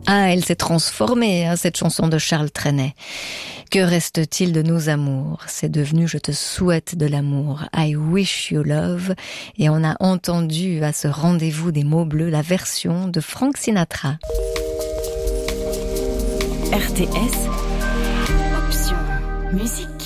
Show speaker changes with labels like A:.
A: Ah, elle s'est transformée, cette chanson de Charles Trenet. Que reste-t-il de nos amours? C'est devenu Je te souhaite de l'amour, I wish you love. Et on a entendu à ce rendez-vous des mots bleus la version de Frank Sinatra.
B: RTS, option musique.